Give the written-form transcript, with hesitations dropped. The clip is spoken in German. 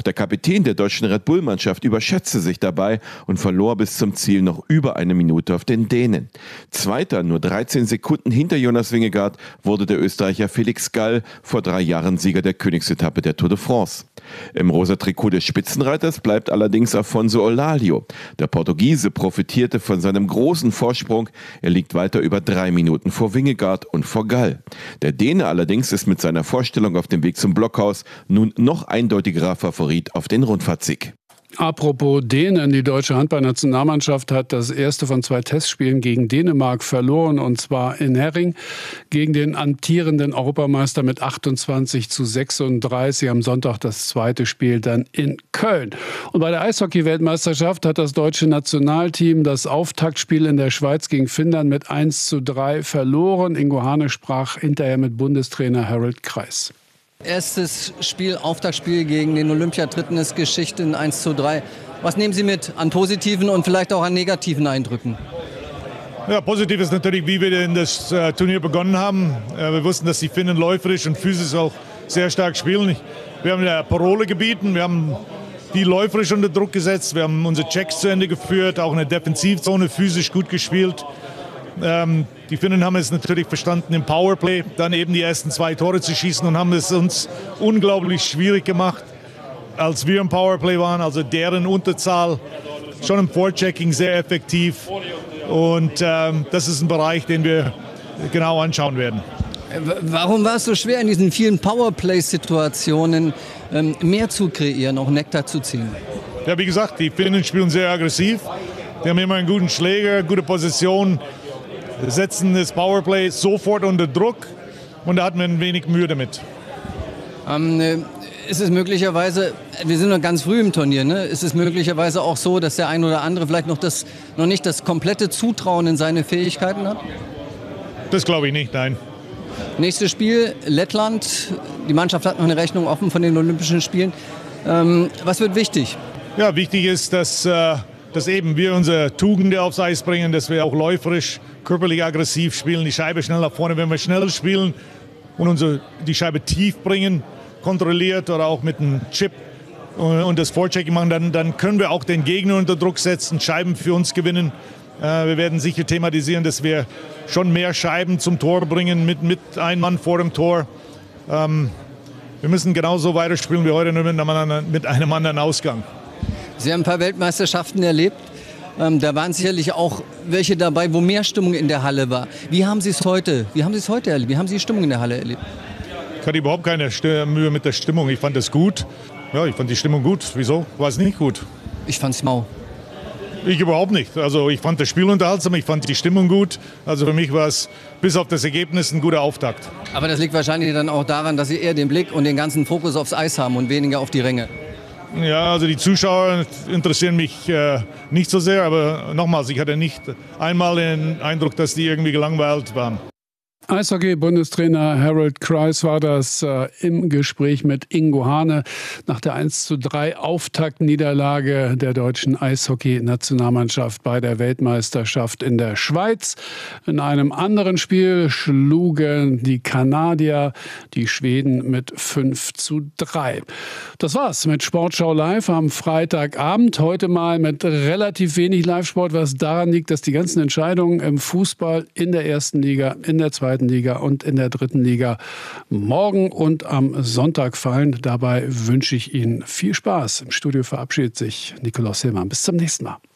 der Kapitän der deutschen Red Bull-Mannschaft überschätzte sich dabei und verlor bis zum Ziel noch über eine Minute auf den Dänen. Zweiter, nur 13 Sekunden hinter Jonas Vingegaard, wurde der Österreicher Felix Gall, vor 3 Jahren Sieger der Königsetappe der Tour de France. Im rosa Trikot des Spitzenreiters bleibt allerdings Afonso Olalio. Der Portugiese profitierte von seinem großen Vorsprung. Er liegt weiter über 3 Minuten vor Vingegaard und vor Gall. Der Däne allerdings ist mit seiner Vorstellung auf dem Weg zum Blockhaus nun noch eindeutigerer Favorit auf den Rundfahrtsieg. Apropos Dänen, die deutsche Handballnationalmannschaft hat das erste von 2 Testspielen gegen Dänemark verloren, und zwar in Herring gegen den amtierenden Europameister mit 28:36. Am Sonntag das zweite Spiel dann in Köln. Und bei der Eishockey-Weltmeisterschaft hat das deutsche Nationalteam das Auftaktspiel in der Schweiz gegen Finnland mit 1:3 verloren. Ingo Hane sprach hinterher mit Bundestrainer Harold Kreis. Erstes Spiel, Auftaktspiel gegen den Olympiadritten ist Geschichte in 1:3. Was nehmen Sie mit an positiven und vielleicht auch an negativen Eindrücken? Ja, positiv ist natürlich, wie wir in das Turnier begonnen haben. Wir wussten, dass die Finnen läuferisch und physisch auch sehr stark spielen. Wir haben der Parole gebieten, wir haben die läuferisch unter Druck gesetzt, wir haben unsere Checks zu Ende geführt, auch in der Defensivzone physisch gut gespielt. Die Finnen haben es natürlich verstanden, im Powerplay dann eben die ersten 2 Tore zu schießen und haben es uns unglaublich schwierig gemacht, als wir im Powerplay waren. Also deren Unterzahl schon im Vorchecking sehr effektiv. Und das ist ein Bereich, den wir genau anschauen werden. Warum war es so schwer, in diesen vielen Powerplay-Situationen mehr zu kreieren, auch Nektar zu ziehen? Ja, wie gesagt, die Finnen spielen sehr aggressiv. Die haben immer einen guten Schläger, gute Position, setzen das Powerplay sofort unter Druck, und da hatten wir ein wenig Mühe damit. Ist es möglicherweise, wir sind noch ganz früh im Turnier, ne? Ist es möglicherweise auch so, dass der ein oder andere vielleicht noch nicht das komplette Zutrauen in seine Fähigkeiten hat? Das glaube ich nicht, nein. Nächstes Spiel, Lettland. Die Mannschaft hat noch eine Rechnung offen von den Olympischen Spielen. Was wird wichtig? Ja, wichtig ist, dass eben wir unsere Tugenden aufs Eis bringen, dass wir auch läuferisch, körperlich aggressiv spielen, die Scheibe schnell nach vorne. Wenn wir schnell spielen und die Scheibe tief bringen, kontrolliert oder auch mit einem Chip und das Vorchecking machen, dann können wir auch den Gegner unter Druck setzen, Scheiben für uns gewinnen. Wir werden sicher thematisieren, dass wir schon mehr Scheiben zum Tor bringen mit einem Mann vor dem Tor. Wir müssen genauso weiterspielen wie heute, nur mit einem anderen Ausgang. Sie haben ein paar Weltmeisterschaften erlebt. Da waren sicherlich auch welche dabei, wo mehr Stimmung in der Halle war. Wie haben Sie es heute erlebt? Wie haben Sie die Stimmung in der Halle erlebt? Ich hatte überhaupt keine Mühe mit der Stimmung. Ich fand es gut. Ja, ich fand die Stimmung gut. Wieso? War es nicht gut? Ich fand es mau. Ich überhaupt nicht. Also ich fand das Spiel unterhaltsam, ich fand die Stimmung gut. Also für mich war es bis auf das Ergebnis ein guter Auftakt. Aber das liegt wahrscheinlich dann auch daran, dass Sie eher den Blick und den ganzen Fokus aufs Eis haben und weniger auf die Ränge. Ja, also die Zuschauer interessieren mich nicht so sehr, aber nochmals, ich hatte nicht einmal den Eindruck, dass die irgendwie gelangweilt waren. Eishockey-Bundestrainer Harold Kreis war das im Gespräch mit Ingo Hane nach der 1:3 Auftaktniederlage der deutschen Eishockey-Nationalmannschaft bei der Weltmeisterschaft in der Schweiz. In einem anderen Spiel schlugen die Kanadier die Schweden mit 5:3. Das war's mit Sportschau Live am Freitagabend. Heute mal mit relativ wenig Live-Sport, was daran liegt, dass die ganzen Entscheidungen im Fußball in der ersten Liga, in der zweiten Liga und in der dritten Liga morgen und am Sonntag fallen. Dabei wünsche ich Ihnen viel Spaß. Im Studio verabschiedet sich Nikolaus Hillmann. Bis zum nächsten Mal.